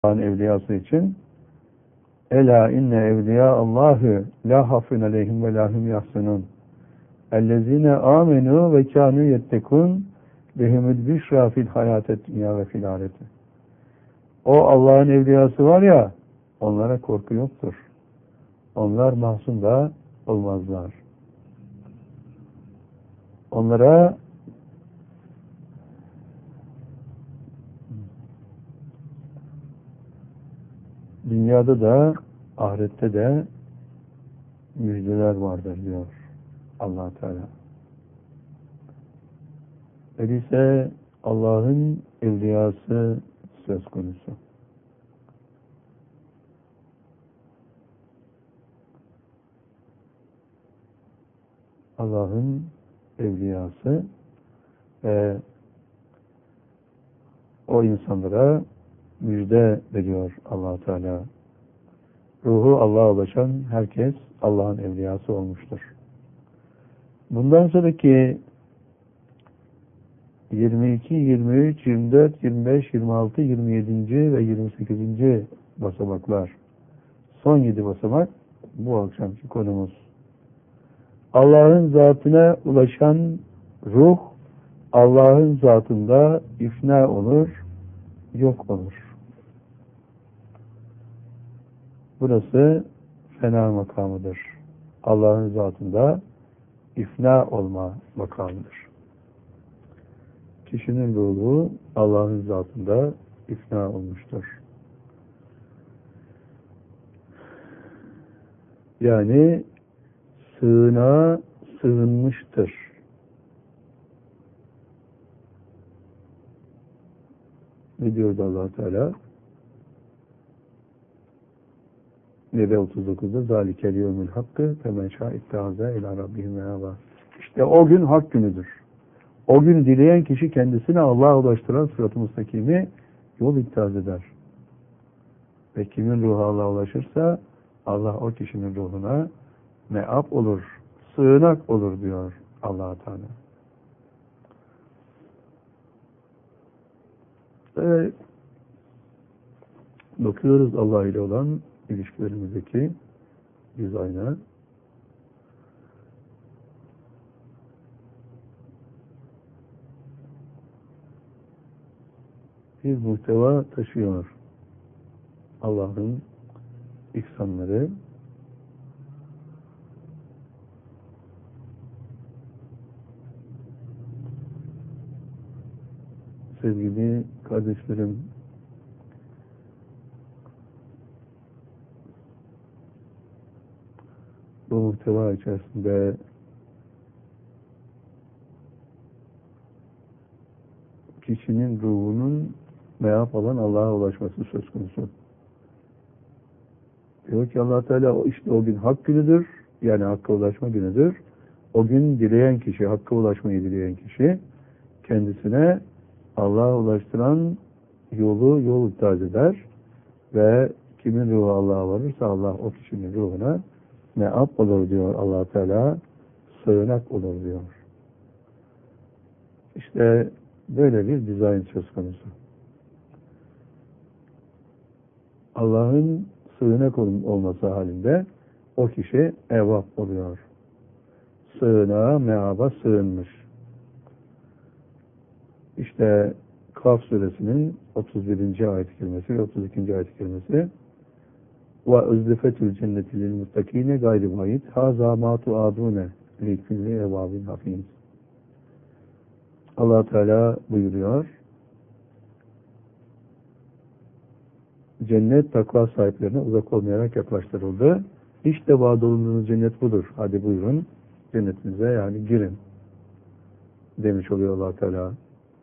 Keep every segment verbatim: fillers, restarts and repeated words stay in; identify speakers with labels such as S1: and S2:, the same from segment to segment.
S1: Allah'ın evliyası için Ela inne evliya Allahü la hafun aleyhim ve lahum yahsunun ellezine amenu ve kânû yettekûn lehumul büşrâ fil hayâtet dünya ve fil âhireti. O Allah'ın evliyası var ya, onlara korku yoktur. Onlar mahzun da olmazlar. Onlara dünyada da ahirette de müjdeler vardır diyor Allah Teala. Öyleyse Allah'ın evliyası söz konusu. Allah'ın evliyası ve o insanlara müjde veriyor Allah Teala. Ruhu Allah'a ulaşan herkes Allah'ın evliyası olmuştur. Bundan sonraki yirmi iki, yirmi üç, yirmi dört, yirmi beş, yirmi altı, yirmi yedi. ve yirmi sekizinci basamaklar. Son yedi basamak bu akşamki konumuz. Allah'ın zatına ulaşan ruh Allah'ın zatında ifna olur, yok olur. Burası fena makamıdır. Allah'ın zatında ifna olma makamıdır. Kişinin ruhu Allah'ın zatında ifna olmuştur. Yani sığınağa sığınmıştır. Ne diyordu Allah Teala? Nebe otuz dokuzda zalikel yevmül hakkı femen şâ'ittâze ilâ rabbihim meâbâ. İşte o gün hak günüdür. O gün dileyen kişi kendisine Allah'a ulaştıran sırat-ı müstakimi yol ittihaz eder. Ve kimin ruhu Allah'a ulaşırsa Allah o kişinin ruhuna me'ab olur, sığınak olur diyor Allah Teala. Ve bakıyoruz Allah ile olan ilişkilerimizdeki dizayn'a. Bir muhteva taşıyor. Allah'ın ihsanları, sevgili kardeşlerim, bu muhteva içerisinde kişinin ruhunun me'ab olan Allah'a ulaşması söz konusu. Diyor ki Allah Teala işte o gün hak günüdür. Yani hakka ulaşma günüdür. O gün dileyen kişi, hakka ulaşmayı dileyen kişi kendisine Allah'a ulaştıran yolu yol ittihaz eder ve kimin ruhu Allah'a varırsa Allah o kişinin ruhuna me'ab olur diyor Allah Teala, sığınak olur diyor. İşte böyle bir dizayn söz konusu. Allah'ın sığınak olması halinde o kişi evvab oluyor. Sığınağa, me'aba sığınmış. İşte Kaf suresinin otuz birinci ayet-i kerimesi ve otuz ikinci ayet-i kerimesi ve uzlifetül cenneti lil muttakine gayri bayit haza ma tuadune li kulli evabin hafiz. Allah Teala buyuruyor. Cennet takva sahiplerine uzak olmayarak yaklaştırıldı. İşte vaad olunduğunuz cennet budur. Hadi buyurun cennetinize, yani girin demiş oluyor Allah Teala.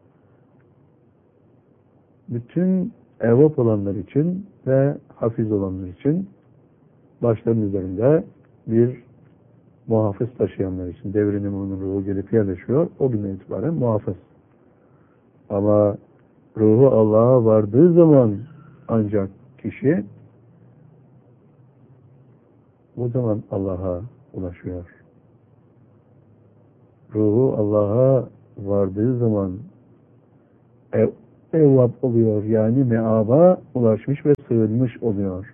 S1: Bütün evvap olanlar için ve hafiz olanlar için başlarının üzerinde bir muhafız taşıyanlar için devrinin onun ruhu gelip yerleşiyor. O günden itibaren muhafız. Ama ruhu Allah'a vardığı zaman ancak kişi o zaman Allah'a ulaşıyor. Ruhu Allah'a vardığı zaman ev, evvab oluyor. Yani meaba ulaşmış ve sığınmış oluyor.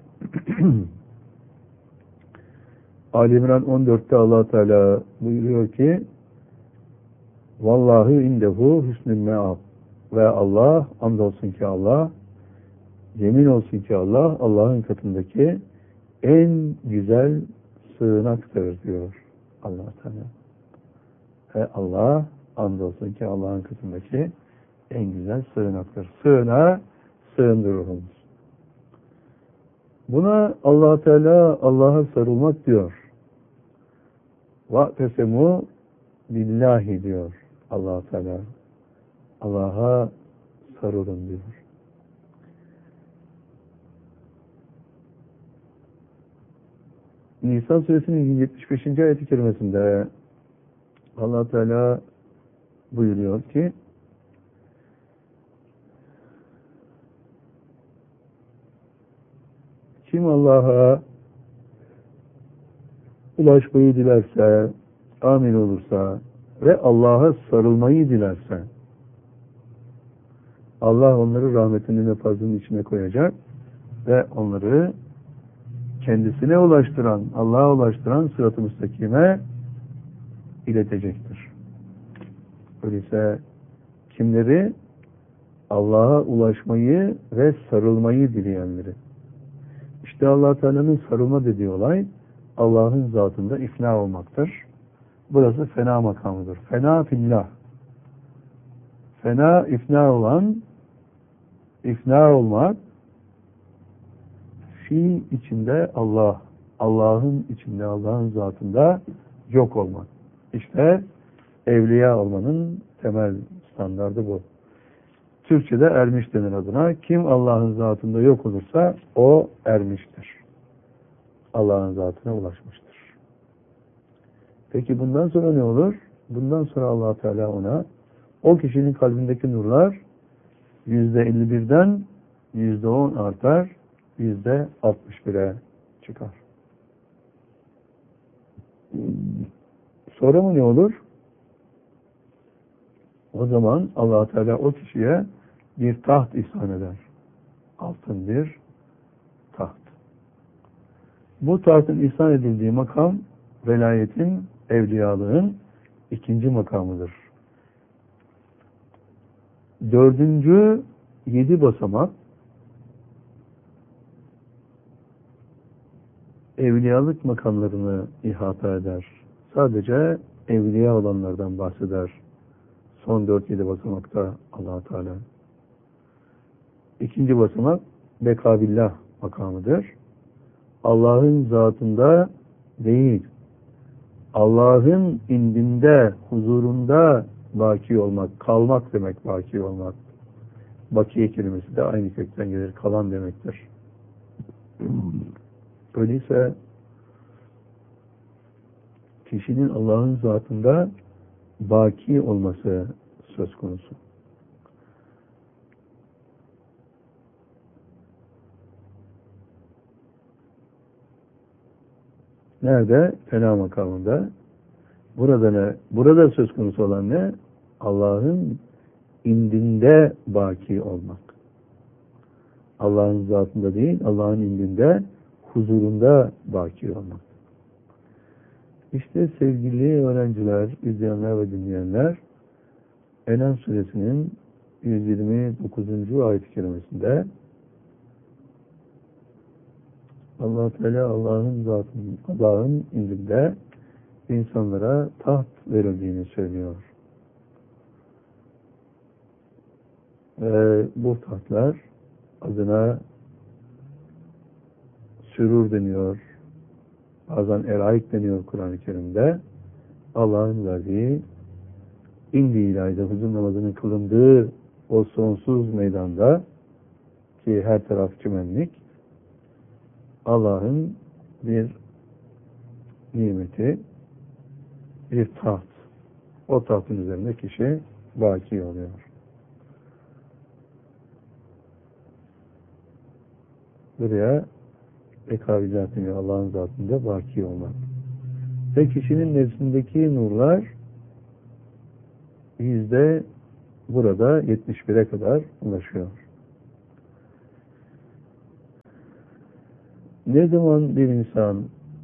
S1: Ali İmran on dörtte Allah Teala buyuruyor ki Vallahi indehu hüsnül meab ve Allah, andolsun ki Allah, yemin olsun ki Allah, Allah'ın katındaki en güzel sığınaktır diyor Allah Teala. Ve Allah, andolsun ki Allah'ın katındaki en güzel sığınaktır. Sığınağa sığındırırız. Buna Allah Teala Allah'a sarılmak diyor. Va'tesemu billahi diyor Allah Teala. Allah'a sarılın diyor. Nisa suresinin yetmiş beşinci ayet-i kerimesinde Allah Teala buyuruyor ki kim Allah'a ulaşmayı dilerse, amin olursa ve Allah'a sarılmayı dilerse Allah onları rahmetinin ve fazlının içine koyacak ve onları kendisine ulaştıran, Allah'a ulaştıran sırat-ı müstakime iletecektir. Öyleyse kimleri? Allah'a ulaşmayı ve sarılmayı dileyenleri. İşte Allah Teala'nın sarılma dediği olay Allah'ın zatında ifna olmaktır. Burası fena makamıdır. Fena fillah. Fena ifna olan, ifna olmak, fi içinde Allah, Allah'ın içinde, Allah'ın zatında yok olmak. İşte evliya olmanın temel standardı bu. Türkçe'de ermiş denir adına. Kim Allah'ın zatında yok olursa o ermiştir. Allah'ın zatına ulaşmıştır. Peki bundan sonra ne olur? Bundan sonra Allah Teala ona o kişinin kalbindeki nurlar yüzde elli birden yüzde on artar, yüzde altmış bire çıkar. Sonra mı ne olur? O zaman Allah Teala o kişiye bir taht ihsan eder. Altın bir taht. Bu tahtın ihsan edildiği makam velayetin, evliyalığın ikinci makamıdır. Dördüncü yedi basamak evliyalık makamlarını ihata eder. Sadece evliya olanlardan bahseder. Son dört yedi basamakta Allah Teala. İkinci basamak bekabillah makamıdır. Allah'ın zatında değil, Allah'ın indinde, huzurunda baki olmak, kalmak demek baki olmak. Bakiye kelimesi de aynı kökten gelir, kalan demektir. Öyleyse kişinin Allah'ın zatında baki olması söz konusu. Nerede? Fena makamında. Burada ne? Burada söz konusu olan ne? Allah'ın indinde baki olmak. Allah'ın zatında değil, Allah'ın indinde, huzurunda baki olmak. İşte sevgili öğrenciler, izleyenler ve dinleyenler, En'am suresinin yüz yirmi dokuzuncu ayet-i kerimesinde Allah Teala Allah'ın zatının, Allah'ın indinde insanlara taht verildiğini söylüyor. Ve bu tahtlar adına sürur deniyor. Bazen eraik deniyor Kur'an-ı Kerim'de. Allah'ın verdiği indi ilahide huzur namazının kılındığı o sonsuz meydanda ki her taraf çimenlik Allah'ın bir nimeti, bir taht. O tahtın üzerinde kişi baki oluyor. Buraya ekabilatini Allah'ın zatında baki olmak. Ve kişinin nefsindeki nurlar yüzde burada yetmiş bire kadar ulaşıyor. Ne zaman bir insan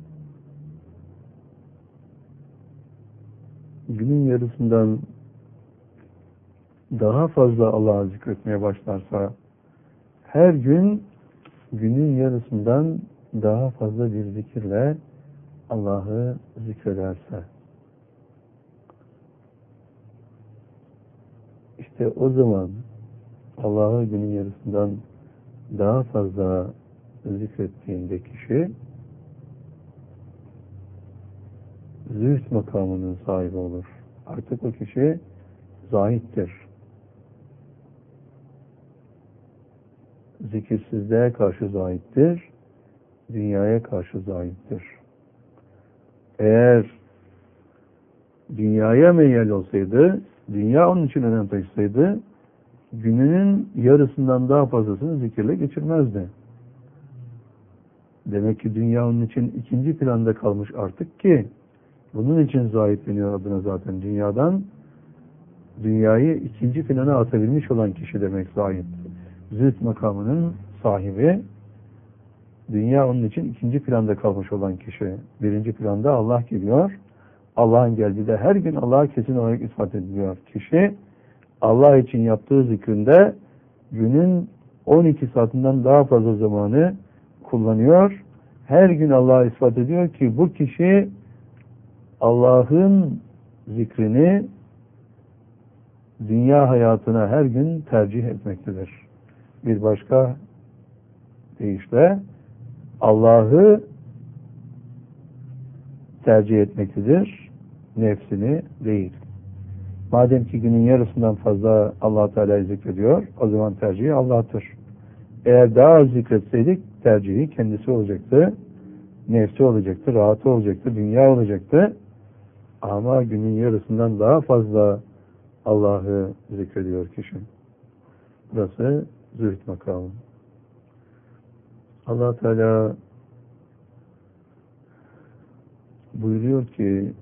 S1: günün yarısından daha fazla Allah'ı zikretmeye başlarsa, her gün günün yarısından daha fazla bir zikirle Allah'ı zikrederse, işte o zaman Allah'ı günün yarısından daha fazla zikrettiğinde kişi zühd makamının sahibi olur. Artık o kişi zahittir. Zikirsizliğe karşı zahittir, dünyaya karşı zahittir. Eğer dünyaya meyyal olsaydı, dünya onun için önem taşısaydı, gününün yarısından daha fazlasını zikirle geçirmezdi. Demek ki dünya onun için ikinci planda kalmış artık ki, bunun için zahit deniyor adına zaten. Dünyadan, dünyayı ikinci plana atabilmiş olan kişi demek zahit. Zühd makamının sahibi, dünya onun için ikinci planda kalmış olan kişi. Birinci planda Allah geliyor. Allah'ın geldiği de her gün Allah'a kesin olarak ispat ediliyor. Kişi Allah için yaptığı zikrinde günün on iki saatinden daha fazla zamanı kullanıyor. Her gün Allah'a ispat ediyor ki bu kişi Allah'ın zikrini dünya hayatına her gün tercih etmektedir. Bir başka deyişle Allah'ı tercih etmektedir, nefsini değil. Madem ki günün yarısından fazla Allah Teala'yı zikrediyor, o zaman tercihi Allah'tır. Eğer daha az zikretseydik, tercihi kendisi olacaktı, nefsi olacaktı, rahatı olacaktı, dünya olacaktı. Ama günün yarısından daha fazla Allah'ı zikrediyor kişi. Burası zühd makamı. Allah Teala buyuruyor ki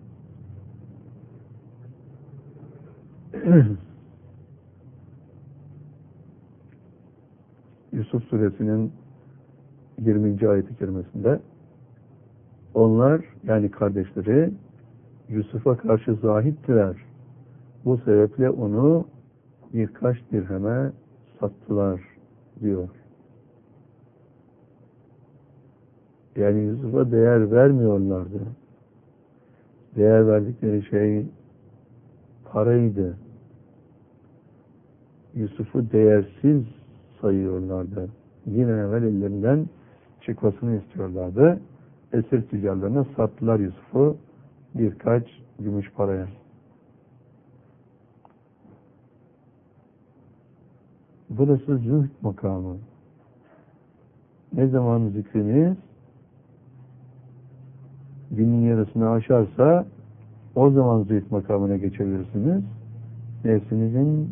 S1: Yusuf suresinin yirminci ayet-i kerimesinde onlar, yani kardeşleri, Yusuf'a karşı zahittiler. Bu sebeple onu birkaç dirheme sattılar diyor. Yani Yusuf'a değer vermiyorlardı. Değer verdikleri şey paraydı. Yusuf'u değersiz sayıyorlardı. Yine evvel ellerinden çıkmasını istiyorlardı. Esir tüccarlarına sattılar Yusuf'u birkaç gümüş paraya. Burası zühd makamı. Ne zaman zikriniz günün yarısını aşarsa o zaman zühd makamına geçebilirsiniz. Nefsinizin,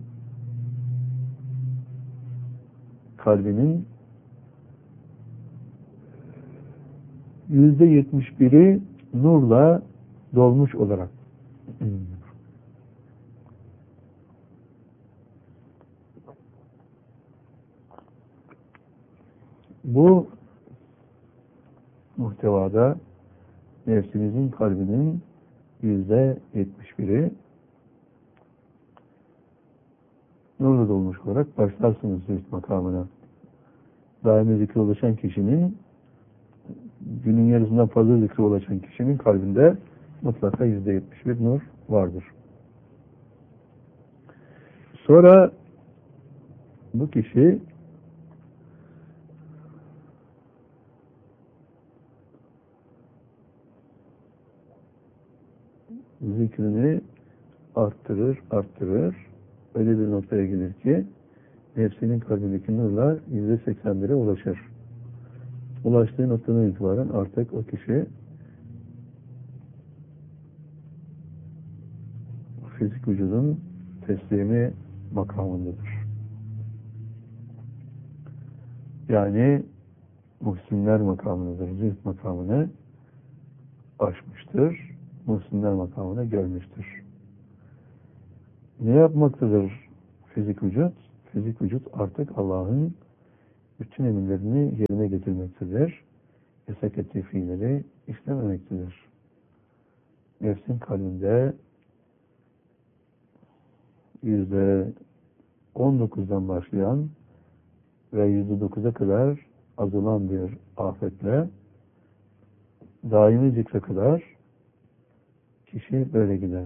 S1: kalbinin yüzde yetmiş biri nurla dolmuş olarak. Bu muhtevada nefsinizin, kalbinin yüzde yetmiş biri nurla dolmuş olarak başlarsınız zühd makamına. Daimi zikre ulaşan kişinin, günün yarısından fazla zikre ulaşan kişinin kalbinde mutlaka yüzde yetmiş bir nur vardır. Sonra bu kişi zikrini arttırır, arttırır. Öyle bir noktaya gelir ki nefsinin kalbindeki nurlar yüzde seksen bire ulaşır. Ulaştığı noktadan itibaren artık o kişi fizik vücudun teslimi makamındadır. Yani muhsinler makamındadır. Zühd makamını aşmıştır. Muhsinler makamına gelmiştir. Ne yapmaktadır fizik vücut? Fizik vücut artık Allah'ın bütün emirlerini yerine getirmektedir. Yasak ettiği fiilleri işlememektedir. Nefsin kalbinde yüzde on dokuzdan başlayan ve yüzde dokuza kadar azalan bir afetle daimi zikre kadar kişi böyle gider.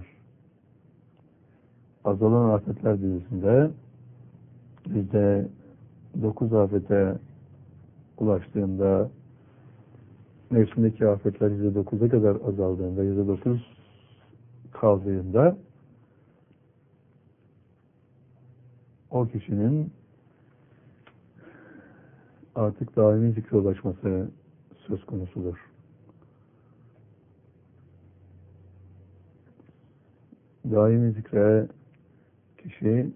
S1: Azalan afetler dizisinde yüzde dokuz afete ulaştığında, nefsindeki afetler yüzde dokuza kadar azaldığında, yüzde dokuz kaldığında o kişinin artık daimi zikre ulaşması söz konusudur. Daimi zikre kişi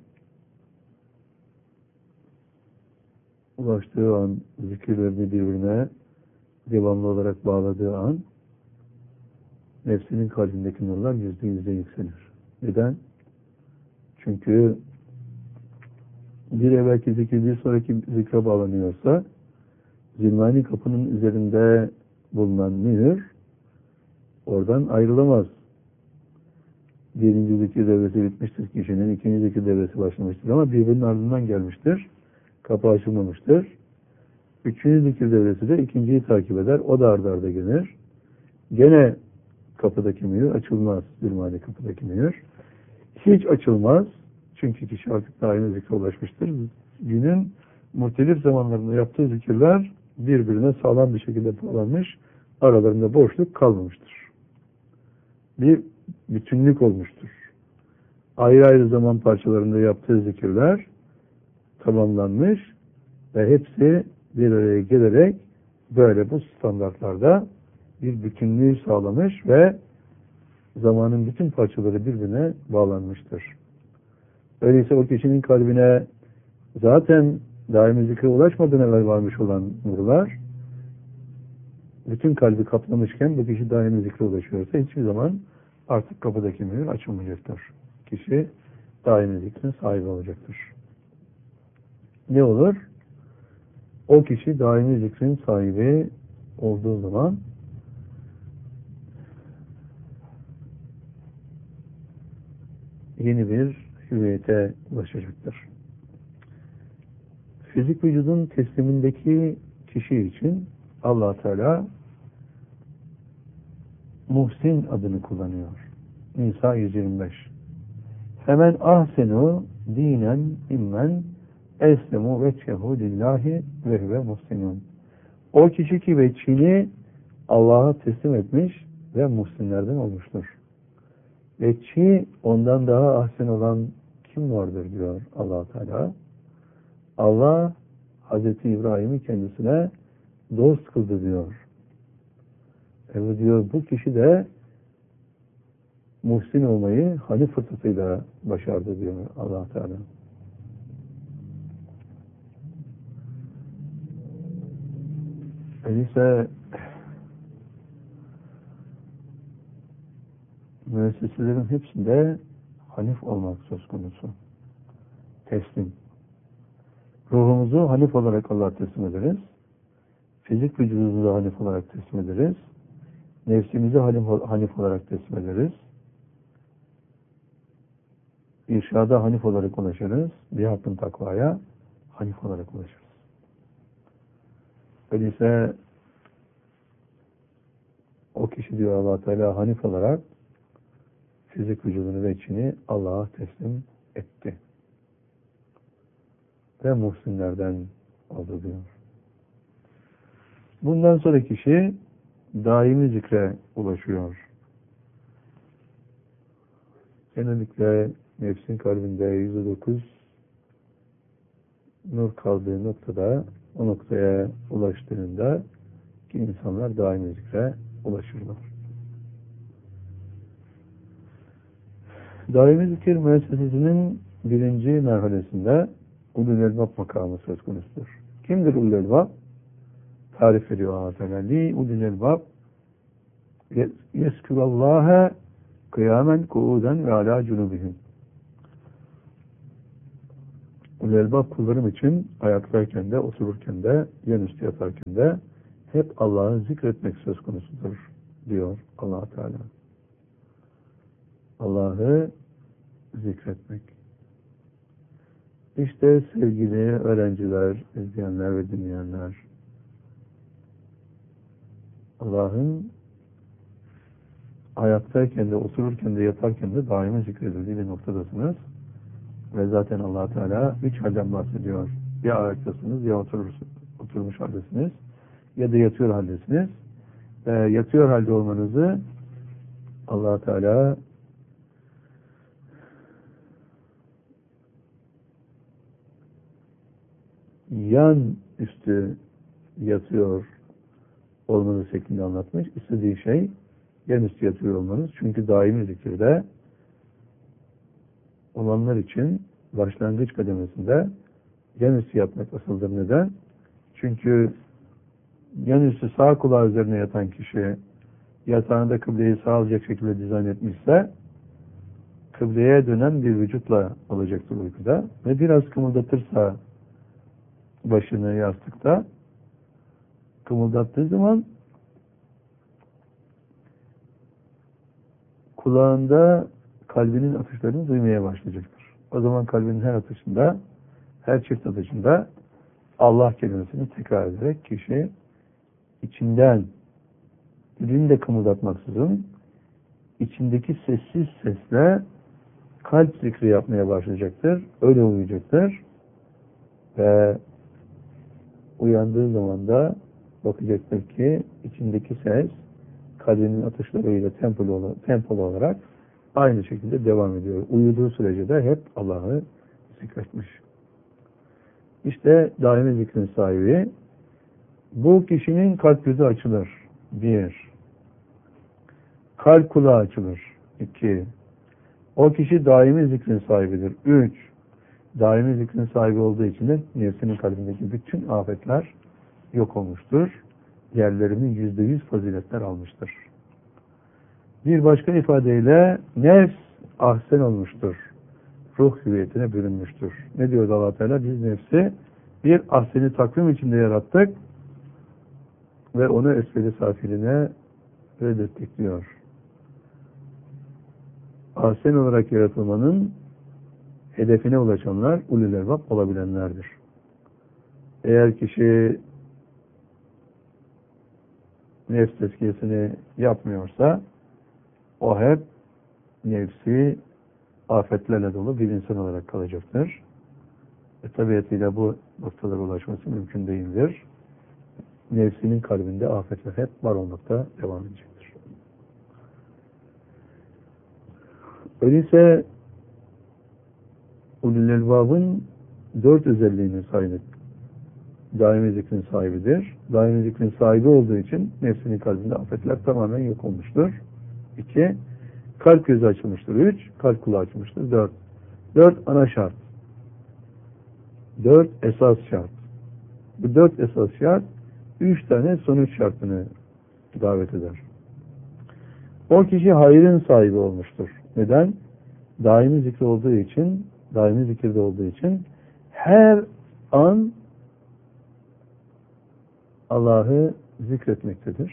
S1: ulaştığı an, zikirlerini birbirine devamlı olarak bağladığı an nefsinin kalbindeki nurlar yüzde yüze yükselir. Neden? Çünkü bir evvelki zikir bir sonraki zikre bağlanıyorsa zilmani kapının üzerinde bulunan mühür oradan ayrılamaz. Birinci zikir devresi bitmiştir kişinin, ikinci zikir devresi başlamıştır ama birbirinin ardından gelmiştir. Kapı açılmamıştır. Üçüncü zikir devresi de ikinciyi takip eder. O da arda arda gelir. Gene kapıdaki mühür açılmaz. Zilmani kapıdaki mühür. Hiç açılmaz. Çünkü kişi artık daimi zikre ulaşmıştır. Günün muhtelif zamanlarında yaptığı zikirler birbirine sağlam bir şekilde bağlanmış. Aralarında boşluk kalmamıştır. Bir bütünlük olmuştur. Ayrı ayrı zaman parçalarında yaptığı zikirler tamamlanmış ve hepsi bir araya gelerek böyle bu standartlarda bir bütünlüğü sağlamış ve zamanın bütün parçaları birbirine bağlanmıştır. Öyleyse o kişinin kalbine zaten daimi zikre ulaşmadan evvel varmış olan nurlar bütün kalbi kaplamışken bu kişi daimi zikre ulaşıyorsa hiçbir zaman artık kapıdaki mühür açılmayacaktır. Kişi daimi zikrin sahibi olacaktır. Ne olur? O kişi daimi zikrin sahibi olduğu zaman yeni bir hüviyete ulaşacaktır. Fizik vücudun teslimindeki kişi için Allah Teala Muhsin adını kullanıyor. Nisa yüz yirmi beş. Hemen ahsenu dinen immen eslemu veçhehu lillahi ve huve muhsinun. O kişi ki veçhini Allah'a teslim etmiş ve muhsinlerden olmuştur. Veçhi ondan daha ahsen olan kim vardır diyor Allah Teala. Allah Hazreti İbrahim'i kendisine dost kıldı diyor. Evet diyor, bu kişi de muhsin olmayı Hanif fıtratıyla başardı diyor Allah Teala. Öyleyse müesseselerin hepsinde Hanif olmak söz konusu. Teslim. Ruhumuzu Hanif olarak Allah'a teslim ederiz. Fizik vücudumuzu Hanif olarak teslim ederiz. Nefsimizi Hanif olarak teslim ederiz. İrşada Hanif olarak ulaşırız. Bir hakkın takvaya Hanif olarak ulaşırız. Öyleyse o kişi diyor Allah Teala Hanif olarak fizik vücudunu ve içini Allah'a teslim etti. Ve muhsinlerden oldu diyor. Bundan sonra kişi daimi zikre ulaşıyor. Genellikle nefsin kalbinde yüzde dokuz nur kaldığı noktada, o noktaya ulaştığında ki insanlar daimi zikre ulaşırlar. Daimi zikir müessesesinin birinci merhalesinde ulul elbab makamı söz konusudur. Kimdir ulul elbab? Tarif ediyor Allah Teala. Li ulul elbab yeskûrallâhe kıyamen kuuden ve alâ cunubihim. Ulul elbab kullarım için ayaktayken de, otururken de, yanüstü yatarken de hep Allah'ı zikretmek söz konusudur diyor Allah Teala. Allah'ı zikretmek. İşte sevgili öğrenciler, izleyenler ve dinleyenler, Allah'ın ayaktayken de, otururken de, yatarken de daima zikredildiği bir noktadasınız. Ve zaten Allah Teala üç halden bahsediyor. Ya ayaktasınız, ya oturursunuz, oturmuş haldesiniz, ya da yatıyor haldesiniz. E, yatıyor halde olmanızı Allah Teala yan üstü yatıyor olmanız şeklinde anlatmış. İstediği şey yan üstü yatıyor olmanız. Çünkü daimi zikirde olanlar için başlangıç kademesinde yan üstü yatmak asıldır. Neden? Çünkü yan üstü sağ kulağı üzerine yatan kişi yatağında kıbleyi sağlayacak şekilde dizayn etmişse kıbleye dönen bir vücutla olacaktır uykuda ve biraz kımıldatırsa başını yastıkta kımıldattığı zaman kulağında kalbinin atışlarını duymaya başlayacaktır. O zaman kalbinin her atışında, her çift atışında Allah kelimesini tekrar ederek kişi içinden dilini de kımıldatmaksızın içindeki sessiz sesle kalp zikri yapmaya başlayacaktır. Öyle uyuyacaktır. Ve uyandığı zaman da bakacaktır ki içindeki ses kalbinin atışlarıyla tempolu, tempolu olarak aynı şekilde devam ediyor. Uyuduğu sürece de hep Allah'ı zikretmiş. İşte daimi zikrin sahibi bu kişinin kalp gözü açılır. Bir. Kalp kulağı açılır. İki. O kişi daimi zikrin sahibidir. Üç. Daimi zikrin sahibi olduğu için de nefsinin kalbindeki bütün afetler yok olmuştur. Yerlerini yüzde yüz faziletler almıştır. Bir başka ifadeyle nefs ahsen olmuştur. Ruh hüviyetine bürünmüştür. Ne diyor Allah Teala? Biz nefsi bir ahseni takvim içinde yarattık ve onu esfeli safiline reddettik diyor. Ahsen olarak yaratılmanın hedefine ulaşanlar ulul elbab olabilenlerdir. Eğer kişi nefs tezkiyesini yapmıyorsa o hep nefsi afetlerle dolu bir insan olarak kalacaktır. E, tabiatıyla bu noktalara ulaşması mümkün değildir. Nefsinin kalbinde afetler hep var olmakta devam edecektir. Öyleyse ulul elbabın dört özelliğini saydık. Daimi zikrin sahibidir. Daimi zikrin sahibi olduğu için nefsinin kalbinde afetler tamamen yok olmuştur. İki, kalp gözü açılmıştır. Üç, kalp kulağı açılmıştır. Dört. Dört ana şart. Dört esas şart. Bu dört esas şart, üç tane sonuç şartını davet eder. O kişi hayrın sahibi olmuştur. Neden? Daimi zikri olduğu için, daimi zikirde olduğu için her an Allah'ı zikretmektedir.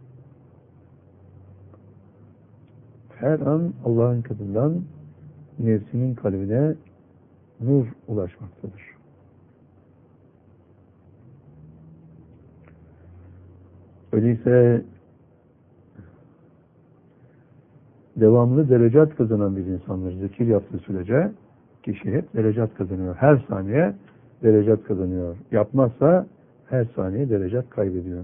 S1: Her an Allah'ın katından nefsinin kalbine nur ulaşmaktadır. Öyleyse devamlı derecat kazanan bir insandır. Zikir yaptığı sürece kişi hep derecat kazanıyor. Her saniye derecat kazanıyor. Yapmazsa her saniye derecat kaybediyor.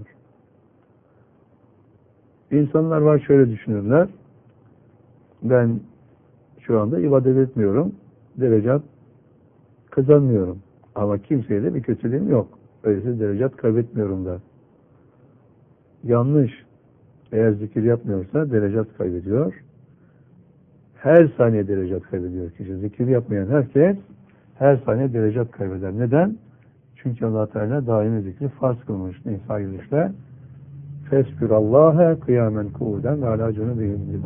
S1: İnsanlar var şöyle düşünürler. Ben şu anda ibadet etmiyorum. Derecat kazanmıyorum. Ama kimseye de bir kötülüğüm yok. Öyleyse derecat kaybetmiyorum da. Yanlış. Eğer zikir yapmıyorsa derecat kaybediyor. Her saniye derecat kaybediyor kişi. Zikir yapmayan herkes her saniye derecat kaybeder. Neden? Çünkü Allah Teala daimi zikri farz kılmış. Nisa yüz üçte Fesbirallâhe kıyamen kuuden ve alâ cunubihim diyor.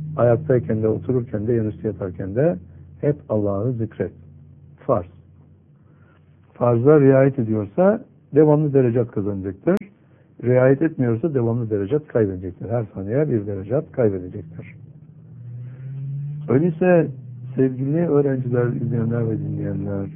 S1: Ayaktayken de, otururken de, yanüstü yatarken de hep Allah'ı zikret. Farz. Farzlar riayet ediyorsa devamlı derecat kazanacaktır. Riayet etmiyorsa devamlı derecat kaybedecektir. Her saniye bir derecat kaybedecektir. Öyleyse sevgili öğrenciler, izleyenler ve dinleyenler,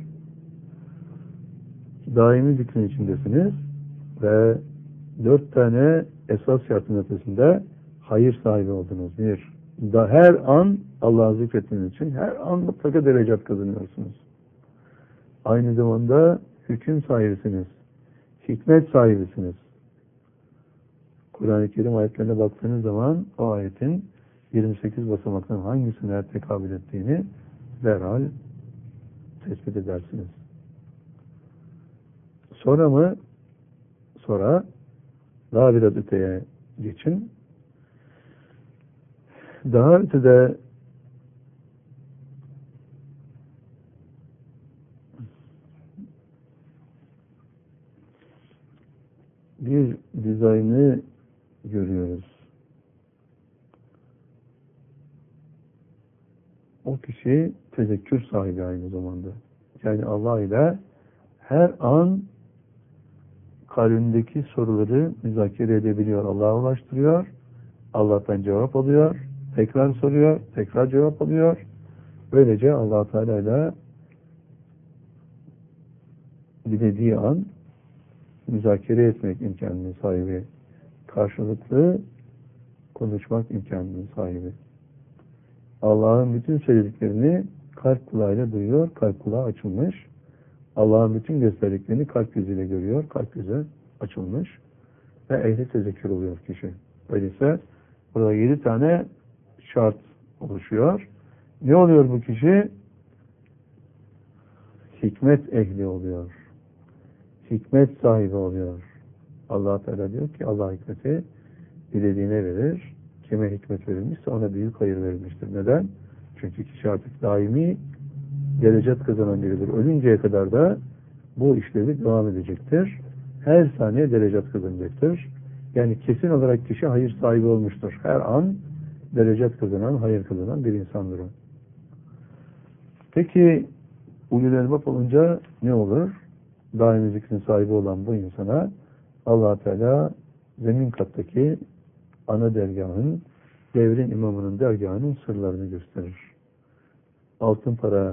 S1: daimi zikrin içindesiniz ve dört tane esas şartın ötesinde hayır sahibi oldunuz. Bir, da her an Allah'ı zikrettiğiniz için her an mutlaka derecat kazanıyorsunuz. Aynı zamanda hüküm sahibisiniz. Hikmet sahibisiniz. Kur'an-ı Kerim ayetlerine baktığınız zaman o ayetin yirmi sekiz basamaktan hangisine tekabül ettiğini derhal tespit edersiniz. Sonra mı? Sonra daha biraz öteye geçin. Daha ötede bir dizaynı görüyoruz. O kişi tezekkür sahibi aynı zamanda. Yani Allah ile her an kalbindeki soruları müzakere edebiliyor. Allah'a ulaştırıyor. Allah'tan cevap alıyor. Tekrar soruyor. Tekrar cevap alıyor. Böylece Allah Teala ile dilediği an müzakere etmek imkanının sahibi. Karşılıklı konuşmak imkanının sahibi. Allah'ın bütün söylediklerini kalp kulağıyla duyuyor. Kalp kulağı açılmış. Allah'ın bütün gösterdiklerini kalp gözüyle görüyor. Kalp gözü açılmış. Ve ehli tezekkür oluyor kişi. Öyleyse burada yedi tane şart oluşuyor. Ne oluyor bu kişi? Hikmet ehli oluyor. Hikmet sahibi oluyor. Allah Teala diyor ki Allah hikmeti dilediğine verir. Kime hikmet verilmişse ona büyük hayır verilmiştir. Neden? Çünkü kişi artık daimi derecat kazanan biridir. Ölünceye kadar da bu işlevi devam edecektir. Her saniye derecat kazanacaktır. Yani kesin olarak kişi hayır sahibi olmuştur. Her an derecat kazanan, hayır kazanan bir insandır o. Peki ulul elbab olunca ne olur? Daimi zikrin sahibi olan bu insana Allah Teala zemin kattaki ana dergahın, devrin imamının dergahının sırlarını gösterir. Altın para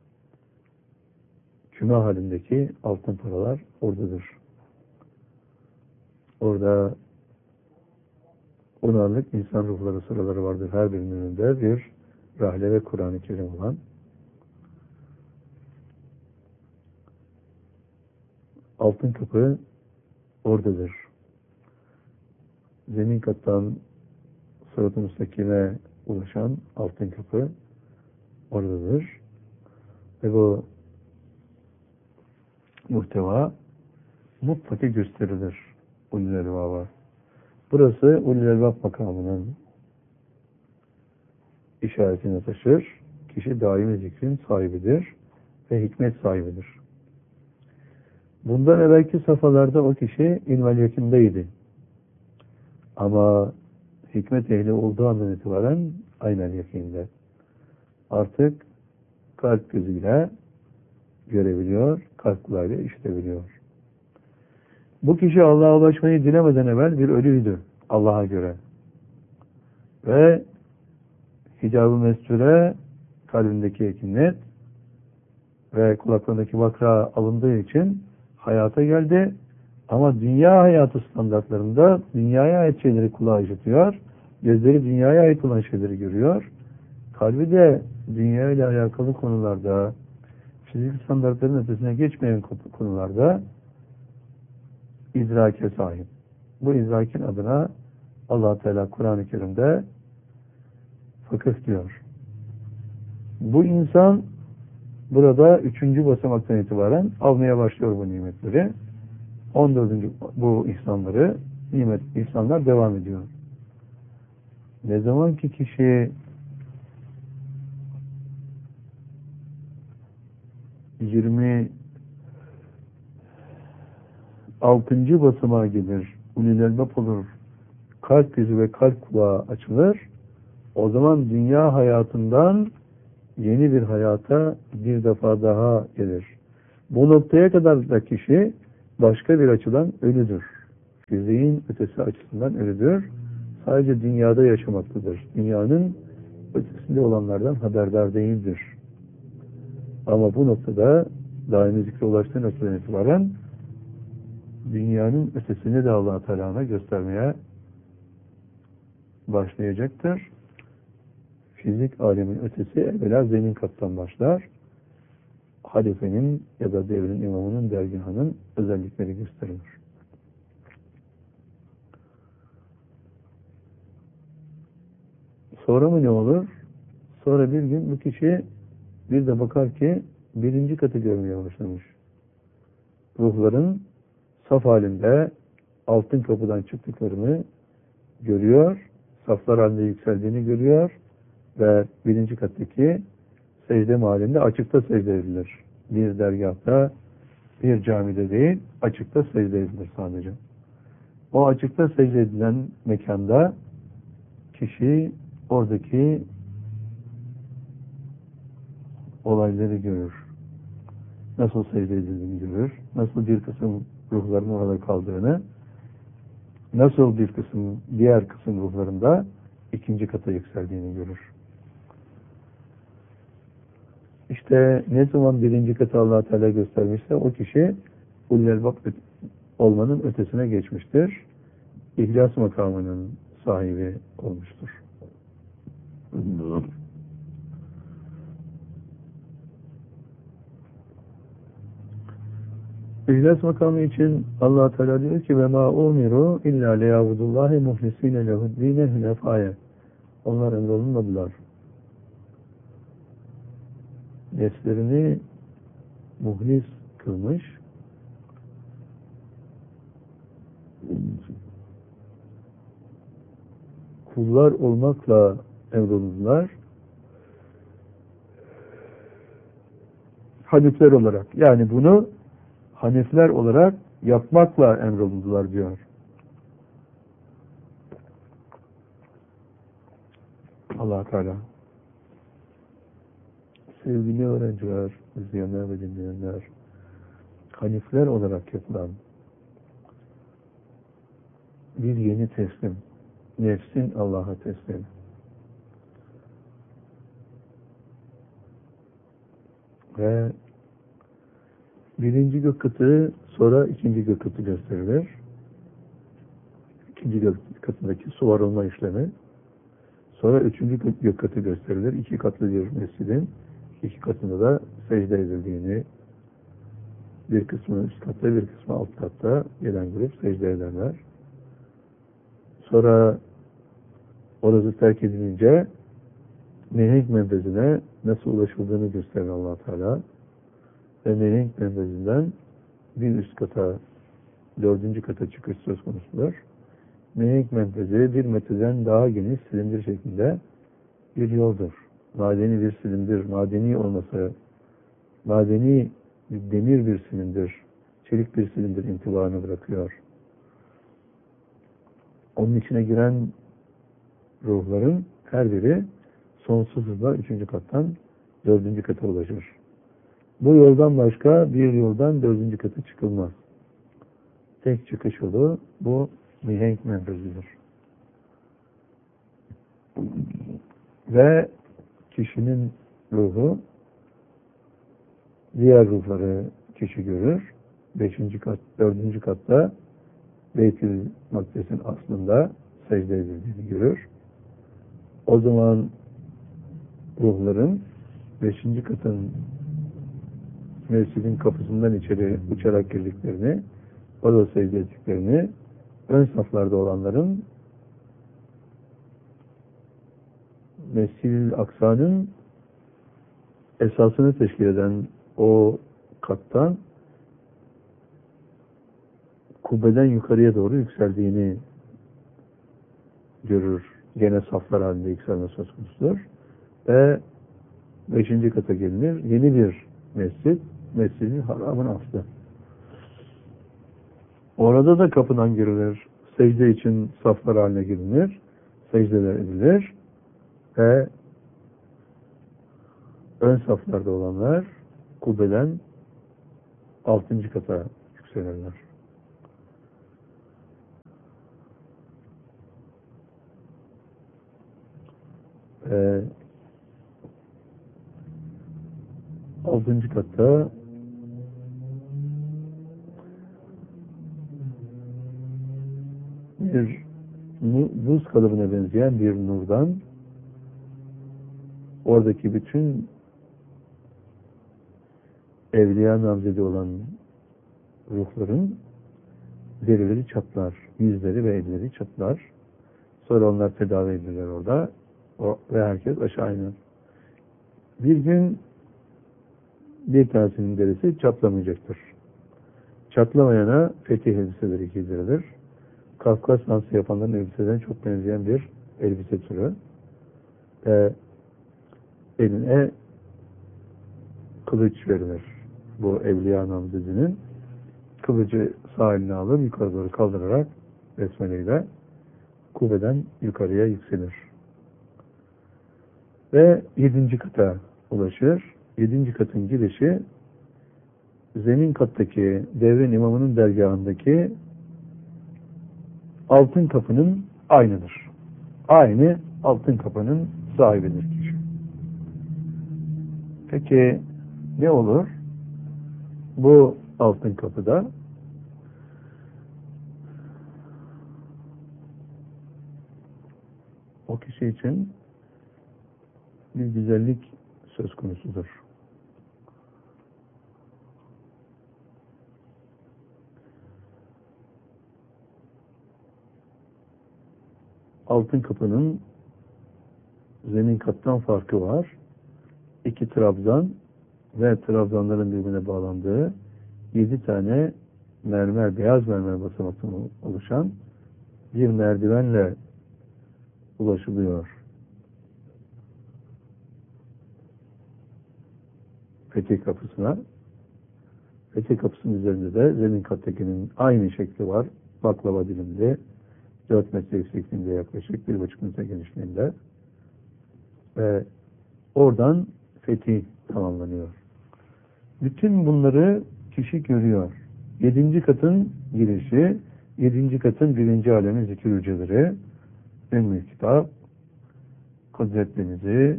S1: küme halindeki altın paralar oradadır. Orada onarlık insan ruhları sıraları vardır. Her birinin önünde bir rahle ve Kur'an-ı Kerim olan. Altın kapı oradadır. Zemin kattan Sırat-ı Müstakim'e ulaşan altın kapı oradadır. Ve bu muhteva mutlaka gösterilir ulul elbaba. Burası ulul elbab makamının işaretini taşır. Kişi daimi zikrin sahibidir ve hikmet sahibidir. Bundan evvelki safhalarda o kişi ilmel yakindeydi. Ama hikmet ehli olduğu andan itibaren aynel yakinde. Artık kalp gözüyle görebiliyor, kalp kulağıyla işitebiliyor. Bu kişi Allah'a ulaşmayı dilemeden evvel bir ölüydü Allah'a göre. Ve hicab-ı mesture kalbindeki ekinet ve kulaklarındaki bakra alındığı için hayata geldi. Ama dünya hayatı standartlarında dünyaya ait şeyleri kulağı işitiyor. Gözleri dünyaya ait olan şeyleri görüyor. Kalbi de dünya ile alakalı konularda, fizik standartların ötesine geçmeyen konularda idrake sahip. Bu idrakin adına Allah Teala Kur'an-ı Kerim'de fıkıh diyor. Bu insan burada üçüncü basamaktan itibaren almaya başlıyor bu nimetleri. on dördüncü bu ihsanları, nimet ihsanlar devam ediyor. Ne zaman ki kişi yirmi altıncı basamağa gelir, ulul elbab olur, kalp gözü ve kalp kulağı açılır, o zaman dünya hayatından yeni bir hayata bir defa daha gelir. Bu noktaya kadar da kişi başka bir açıdan ölüdür. Fiziğin ötesi açısından ölüdür. Sadece dünyada yaşamaktadır. Dünyanın ötesinde olanlardan haberdar değildir. Ama bu noktada daimi zikre ulaştığı noktadan itibaren dünyanın ötesini de Allah-u Teala'na göstermeye başlayacaktır. Fizik alemin ötesi evvela zemin kattan başlar. Halifenin ya da devrin imamının, dergahının özellikleri gösterilir. Sonra mı ne olur? Sonra bir gün bu kişi bir de bakar ki birinci katı görmeye başlamış. Ruhların saf halinde altın kapıdan çıktıklarını görüyor, saflar halinde yükseldiğini görüyor ve birinci kattaki secde mahallinde açıkta secde edilir. Bir dergahta, bir camide değil, açıkta secde edilir sadece. O açıkta secde edilen mekanda kişi oradaki olayları görür. Nasıl secde edildiğini görür. Nasıl bir kısım ruhların orada kaldığını, nasıl bir kısım, diğer kısım ruhlarında ikinci kata yükseldiğini görür. İşte ne zaman birinci katı Allah-u Teala göstermişse o kişi ullel bak olmanın ötesine geçmiştir. İhlas makamının sahibi olmuştur. İhlas makamı için Allah Teala diyor ki ve ma umiru illa liyabudullahi muhlisine lehu'd-dine hunefaye. Onlar emrolunmadılar. Nefslerini muhlis kılmış, kullar olmakla emrolundular. Hanifler olarak, yani bunu Hanifler olarak yapmakla emrolundular diyor. Allah Teala. Sevgili öğrenciler, izleyenler ve dinleyenler, Hanifler olarak yapılan bir yeni teslim, nefsin Allah'a teslim. Ve birinci gök kıtı, sonra ikinci gök kıtı gösterilir. İkinci gök katındaki su arınma işlemi. Sonra üçüncü gök katı gösterilir. İki katlı bir mescidin iki katında da secde edildiğini, bir kısmı üst katta, bir kısmı alt katta gelen grup secde ederler. Sonra orası terk edilince mihenk menfezine nasıl ulaşıldığını gösterir Allah Teala. Ve mihenk menfezinden bir üst kata, dördüncü kata çıkış söz konusudur. Mihenk menfezi bir metreden daha geniş silindir şeklinde bir yoldur. Madeni bir silindir, madeni olması, madeni demir bir silindir, çelik bir silindir intibaını bırakıyor. Onun içine giren ruhların her biri sonsuz hızla üçüncü kattan dördüncü kata ulaşır. Bu yoldan başka bir yoldan dördüncü kata çıkılmaz. Tek çıkış yolu bu mihenk menfezidir. Ve kişinin ruhu diğer ruhları kişi görür. Beşinci kat, dördüncü katta Beyt-i Makdes'in aslında secde edildiğini görür. O zaman ruhların beşinci katın mescidin kapısından içeri uçarak girdiklerini, orada secde ettiklerini, ön saflarda olanların Mescid-i Aksa'nın esasını teşkil eden o kattan kubbeden yukarıya doğru yükseldiğini görür. Gene saflar halinde yükselme söz konusudur. Ve beşinci kata gelinir. Yeni bir mescid, Mescid-i Haram'ın aslı. Orada da kapıdan girilir. Secde için saflar haline gelinir. Secdeler edilir. Ve ön saflarda olanlar kubbeden altıncı kata yükselirler. Ee, altıncı katta bir buz kalıbına benzeyen bir nurdan oradaki bütün evliya namzedi olan ruhların derileri çatlar, yüzleri ve elleri çatlar. Sonra onlar tedavi edilirler orada o, ve herkes aşağı iner. Bir gün bir tanesinin derisi çatlamayacaktır. Çatlamayana fetih elbiseleri giydirilir. Kafkas dansı yapanların elbiseden çok benzeyen bir elbise türü. Ee, eline kılıç verilir. Bu evliya namzedinin kılıcı sağ eline alır, yukarı doğru kaldırarak besmeleyle kubbeden yukarıya yükselir. Ve yedinci kata ulaşır. Yedinci katın girişi zemin kattaki devrin imamının dergahındaki altın kapının aynıdır. Aynı altın kapının sahibidir kişi. Peki ne olur? Bu altın kapıda o kişi için bir güzellik söz konusudur. Altın kapının zemin kattan farkı var. İki trabzan ve trabzanların birbirine bağlandığı yedi tane mermer, beyaz mermer basamaktan oluşan bir merdivenle ulaşılıyor. Fetih kapısına. Fetih kapısının üzerinde de zemin kattakinin aynı şekli var. Baklava dilimli, dört metre yüksekliğinde yaklaşık bir buçuk metre genişliğinde. Ve oradan fetih tamamlanıyor. Bütün bunları kişi görüyor. Yedinci katın girişi, yedinci katın birinci alemin zikir hücreleri, Ümmü Kitap, Kudret Denizi,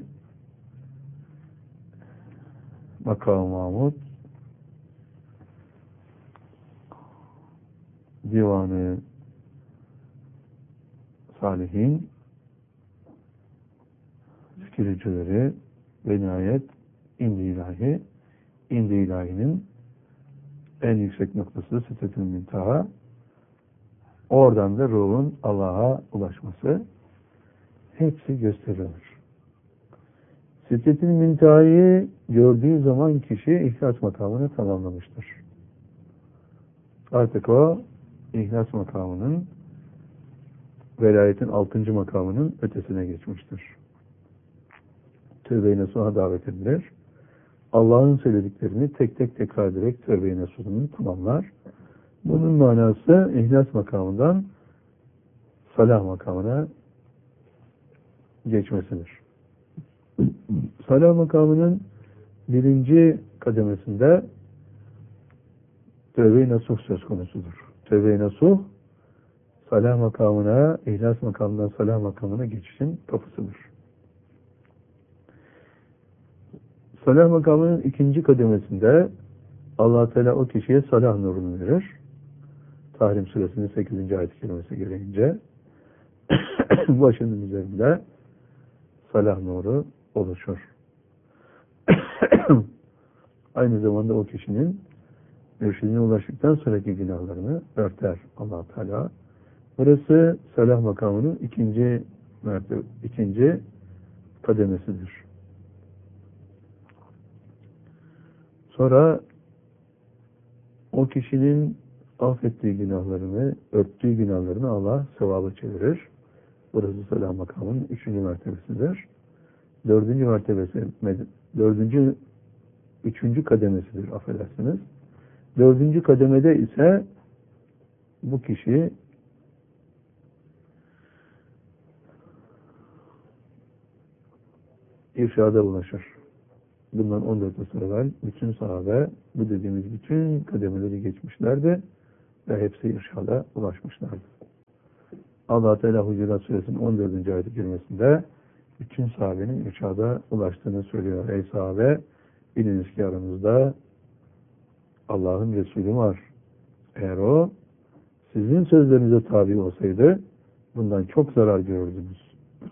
S1: Makam-ı Mahmud, Divanı Salihin, zikir hücreleri ve nihayet İndi İlahi, İndi İlahi'nin en yüksek noktası Sidretül Münteha, oradan da ruhun Allah'a ulaşması hepsi gösterilir. Sidretül Münteha'yı gördüğü zaman kişi İhlas makamını tamamlamıştır. Artık o İhlas makamının, velayetin altıncı makamının ötesine geçmiştir. Tövbe-i Nasuh'a davet edilir. Allah'ın söylediklerini tek tek tekrar ederek Tövbe-i Nasuh'unu tamamlar. Bunun manası İhlas makamından Salah makamına geçmesidir. Salah makamının birinci kademesinde Tövbe-i Nasuh söz konusudur. Tövbe-i Nasuh Salah makamına, İhlas makamından Salah makamına geçişin kapısıdır. Salah makamının ikinci kademesinde Allah Teala o kişiye salah nurunu verir. Tahrim suresinin sekizinci ayet-i kerimesi gereğince başının üzerinde salah nuru oluşur. Aynı zamanda o kişinin mürşidine ulaştıktan sonraki günahlarını örter Allah Teala. Burası salah makamının ikinci mertebe, ikinci kademesidir. Sonra o kişinin affettiği günahlarını, örttüğü günahlarını Allah sevaba çevirir. Burası salah makamının üçüncü mertebesidir. Dördüncü mertebesi, dördüncü, üçüncü kademesidir, affedersiniz. Dördüncü kademede ise bu kişi irşada ulaşır. bundan on dört asır evvel bütün sahabe bu dediğimiz bütün kademeleri geçmişlerdi ve hepsi irşada ulaşmışlardı. Allah Teala Hucurat Suresinin on dördüncü ayet-i kerimesinde bütün sahabenin irşada ulaştığını söylüyor. Ey sahabe, biliniz ki aranızda Allah'ın Resulü var. Eğer o sizin sözlerinize tabi olsaydı bundan çok zarar görürdünüz.